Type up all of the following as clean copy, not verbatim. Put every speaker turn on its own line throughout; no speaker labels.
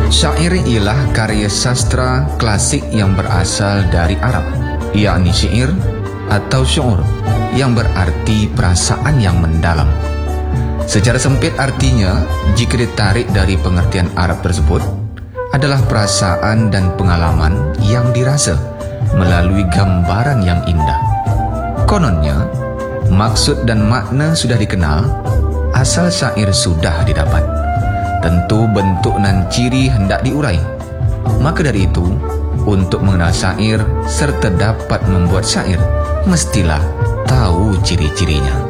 Syair ialah karya sastra klasik yang berasal dari Arab, yakni syair atau syu'ur, yang berarti perasaan yang mendalam. Secara sempit artinya, jika ditarik dari pengertian Arab tersebut, adalah perasaan dan pengalaman yang dirasa melalui gambaran yang indah. Kononnya, maksud dan makna sudah dikenal, asal syair sudah didapat. Tentu bentuk dan ciri hendak diurai. Maka dari itu, untuk mengenal syair serta dapat membuat syair, mestilah tahu ciri-cirinya.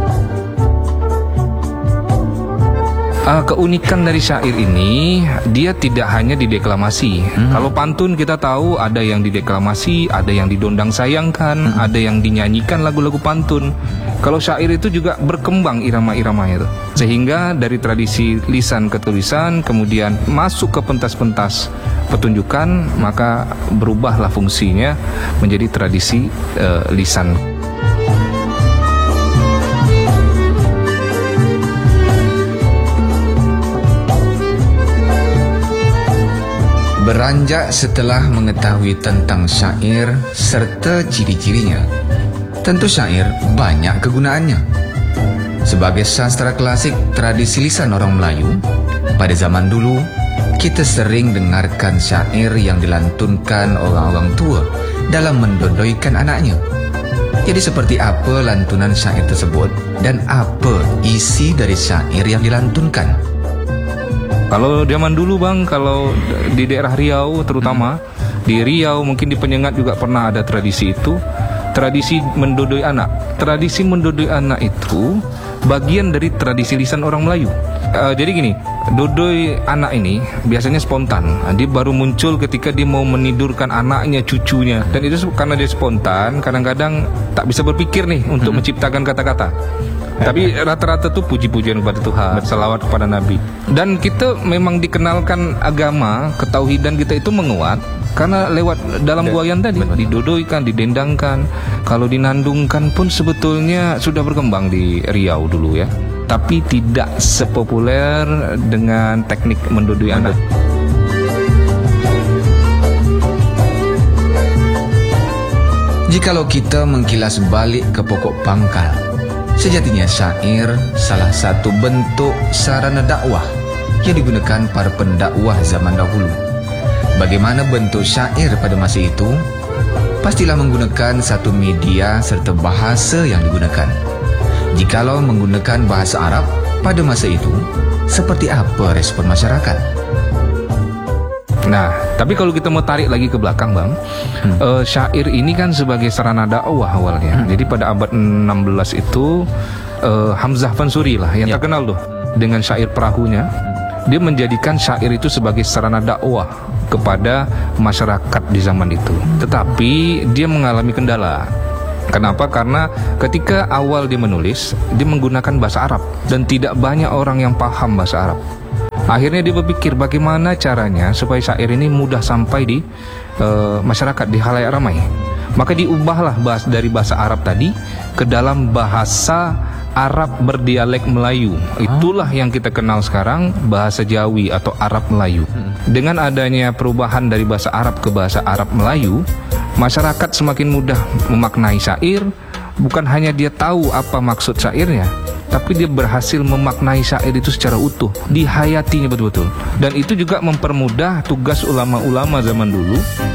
Keunikan dari syair ini, dia tidak hanya dideklamasi. Kalau pantun kita tahu ada yang dideklamasi, ada yang didondang sayangkan, ada yang dinyanyikan lagu-lagu pantun. Kalau syair itu juga berkembang irama-iramanya itu. Sehingga dari tradisi lisan ke tulisan, kemudian masuk ke pentas-pentas pertunjukan, maka berubahlah fungsinya menjadi tradisi lisan.
Beranjak setelah mengetahui tentang syair serta ciri-cirinya, tentu syair banyak kegunaannya. Sebagai sastra klasik tradisi lisan orang Melayu, pada zaman dulu, kita sering dengarkan syair yang dilantunkan orang-orang tua dalam mendodoikan anaknya. Jadi seperti apa lantunan syair tersebut dan apa isi dari syair yang dilantunkan?
Kalau zaman dulu Bang, kalau di daerah Riau terutama, di Riau mungkin di Penyengat juga pernah ada tradisi itu, tradisi mendodoi anak. Tradisi mendodoi anak itu bagian dari tradisi lisan orang Melayu. Jadi gini, dodoi anak ini biasanya spontan. Dia baru muncul ketika dia mau menidurkan anaknya, cucunya. Dan itu karena dia spontan, kadang-kadang tak bisa berpikir nih untuk menciptakan kata-kata. Tapi rata-rata tuh puji-pujian kepada Tuhan, selawat kepada Nabi. Dan kita memang dikenalkan agama, ketauhidan kita itu menguat karena lewat dalam buayan tadi, didodoikan, didendangkan. Kalau dinandungkan pun sebetulnya sudah berkembang di Riau dulu ya. Tapi tidak sepopuler dengan teknik mendodoi anak.
Jikalau kita mengkilas balik ke pokok pangkal, sejatinya syair salah satu bentuk sarana dakwah yang digunakan para pendakwah zaman dahulu. Bagaimana bentuk syair pada masa itu? Pastilah menggunakan satu media serta bahasa yang digunakan. Jikalau menggunakan bahasa Arab pada masa itu, seperti apa respon masyarakat?
Nah, tapi kalau kita mau tarik lagi ke belakang Bang, syair ini kan sebagai sarana dakwah awalnya. Jadi pada abad 16 itu Hamzah Fansuri lah yang terkenal tuh dengan syair perahunya. Dia menjadikan syair itu sebagai sarana dakwah kepada masyarakat di zaman itu. Tetapi dia mengalami kendala. Kenapa? Karena ketika awal dia menulis, dia menggunakan bahasa Arab dan tidak banyak orang yang paham bahasa Arab. Akhirnya dia berpikir bagaimana caranya supaya syair ini mudah sampai di masyarakat, di khalayak ramai. Maka diubahlah dari bahasa Arab tadi ke dalam bahasa Arab berdialek Melayu. Itulah yang kita kenal sekarang bahasa Jawi atau Arab Melayu. Dengan adanya perubahan dari bahasa Arab ke bahasa Arab Melayu, masyarakat semakin mudah memaknai syair. Bukan hanya dia tahu apa maksud syairnya, tapi dia berhasil memaknai syair itu secara utuh, dihayatinya betul-betul. Dan itu juga mempermudah tugas ulama-ulama zaman dulu.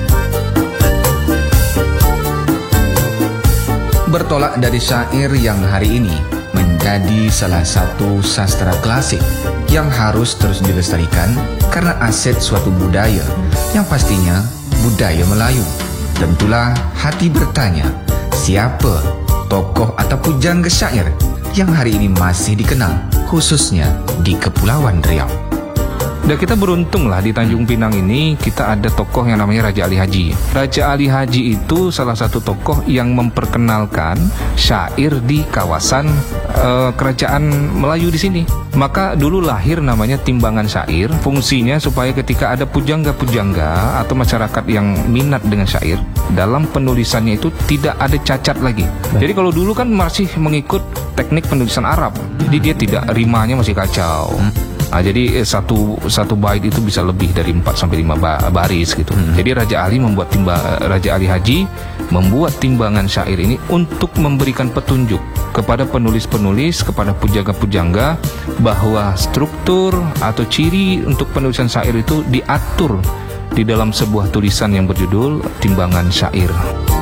Bertolak dari syair yang hari ini menjadi salah satu sastra klasik yang harus terus dilestarikan karena aset suatu budaya yang pastinya budaya Melayu. Tentulah hati bertanya, siapa tokoh atau pujangga syair yang hari ini masih dikenal, khususnya di Kepulauan Riau?
Dan kita beruntung lah di Tanjung Pinang ini kita ada tokoh yang namanya Raja Ali Haji. Raja Ali Haji itu salah satu tokoh yang memperkenalkan syair di kawasan kerajaan Melayu di sini. Maka dulu lahir namanya timbangan syair, fungsinya supaya ketika ada pujangga-pujangga atau masyarakat yang minat dengan syair, dalam penulisannya itu tidak ada cacat lagi. Jadi kalau dulu kan masih mengikut teknik penulisan Arab, jadi dia tidak rimanya masih kacau. Jadi satu bait itu bisa lebih dari 4 sampai 5 baris gitu. Jadi Raja Ali Haji membuat timbangan syair ini untuk memberikan petunjuk kepada penulis-penulis, kepada pujangga-pujangga bahwa struktur atau ciri untuk penulisan syair itu diatur di dalam sebuah tulisan yang berjudul Timbangan Syair.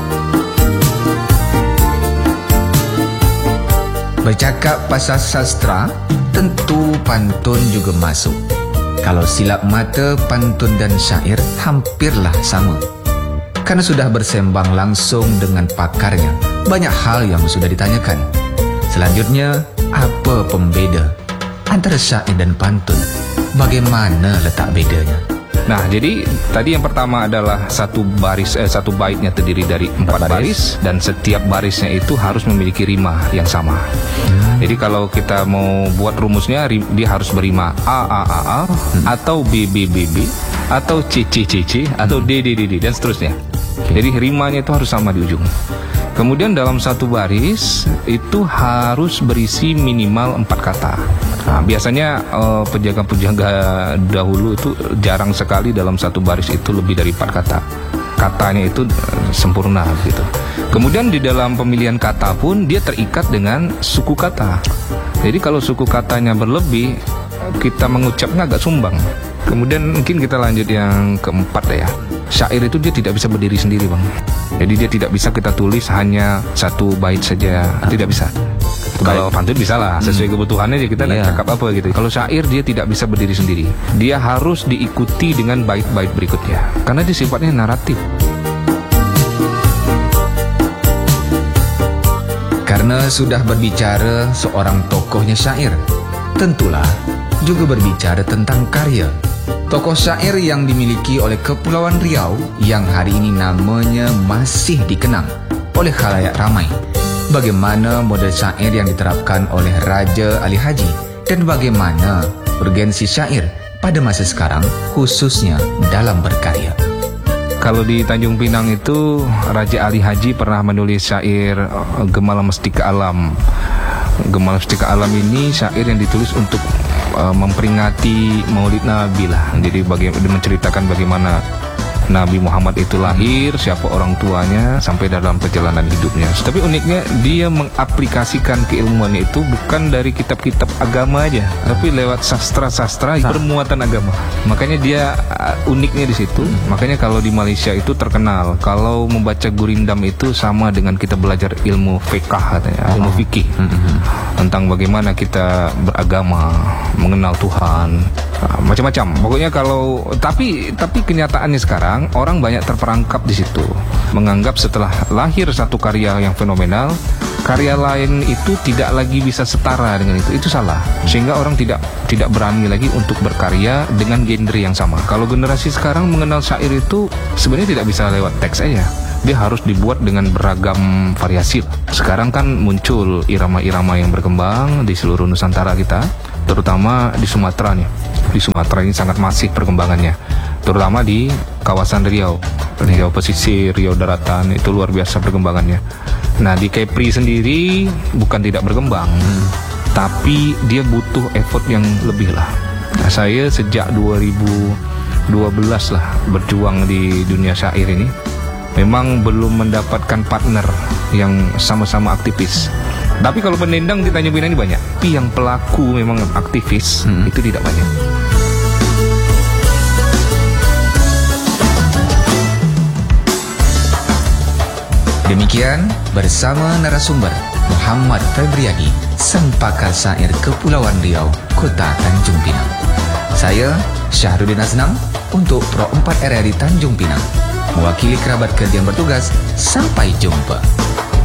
Bercakap pasal sastra, tentu pantun juga masuk. Kalau silap mata, pantun dan syair hampirlah sama. Karena sudah bersembang langsung dengan pakarnya, banyak hal yang sudah ditanyakan. Selanjutnya, apa pembeda antara syair dan pantun? Bagaimana letak bedanya?
Nah, jadi tadi yang pertama adalah satu baitnya terdiri dari 4 baris dan setiap barisnya itu harus memiliki rima yang sama. Jadi kalau kita mau buat rumusnya, dia harus berima A atau B atau C atau D dan seterusnya. Jadi rimanya itu harus sama di ujung. Kemudian dalam satu baris itu harus berisi minimal 4 kata. Nah, biasanya pujangga-pujangga dahulu itu jarang sekali dalam satu baris itu lebih dari 4 kata. Katanya itu sempurna gitu. Kemudian di dalam pemilihan kata pun dia terikat dengan suku kata. Jadi kalau suku katanya berlebih, kita mengucapnya agak sumbang. Kemudian mungkin kita lanjut yang keempat ya. Syair itu dia tidak bisa berdiri sendiri, Bang. Jadi dia tidak bisa kita tulis hanya satu bait saja, tidak bisa. Kalau pantun bisa lah, sesuai kebutuhannya aja kita cakap apa gitu. Kalau syair dia tidak bisa berdiri sendiri. Dia harus diikuti dengan bait-bait berikutnya. Karena dia sifatnya naratif.
Karena sudah berbicara seorang tokohnya syair, tentulah juga berbicara tentang karya. Tokoh syair yang dimiliki oleh Kepulauan Riau yang hari ini namanya masih dikenang oleh khalayak ramai. Bagaimana model syair yang diterapkan oleh Raja Ali Haji dan bagaimana urgensi syair pada masa sekarang khususnya dalam berkarya.
Kalau di Tanjung Pinang itu Raja Ali Haji pernah menulis syair Gemalam Mestika Alam. Gemalam Mestika Alam ini syair yang ditulis untuk memperingati Maulid Nabi lah. Jadi menceritakan bagaimana Nabi Muhammad itu lahir, siapa orang tuanya, sampai dalam perjalanan hidupnya. Tapi uniknya dia mengaplikasikan keilmuan itu bukan dari kitab-kitab agama aja, tapi lewat sastra-sastra bermuatan agama. Makanya dia uniknya di situ. Makanya kalau di Malaysia itu terkenal kalau membaca Gurindam itu sama dengan kita belajar ilmu fiqh katanya, ilmu fikih. Tentang bagaimana kita beragama, mengenal Tuhan, macam-macam. Pokoknya kalau tapi kenyataannya sekarang orang banyak terperangkap di situ, menganggap setelah lahir satu karya yang fenomenal, karya lain itu tidak lagi bisa setara dengan itu. Itu salah. Sehingga orang tidak berani lagi untuk berkarya dengan genre yang sama. Kalau generasi sekarang mengenal syair itu sebenarnya tidak bisa lewat teks aja. Dia harus dibuat dengan beragam variasi. Sekarang kan muncul irama-irama yang berkembang di seluruh Nusantara kita, terutama di Sumatera nih. Di Sumatera ini sangat masif perkembangannya, terutama di kawasan Riau pesisir, Riau Daratan, itu luar biasa perkembangannya. Nah, di Kepri sendiri bukan tidak berkembang, tapi dia butuh effort yang lebih lah. Nah, saya sejak 2012 lah berjuang di dunia syair ini, memang belum mendapatkan partner yang sama-sama aktivis. Tapi kalau penendang di Tanjung Pinang ini banyak, tapi yang pelaku memang aktivis itu tidak banyak.
Demikian bersama narasumber Muhammad Febriadi, sang pakar syair Kepulauan Riau, Kota Tanjung Pinang. Saya Syahrudin Aznam untuk Pro 4 RRI Tanjung Pinang. Mewakili kerabat kerja yang bertugas, sampai jumpa.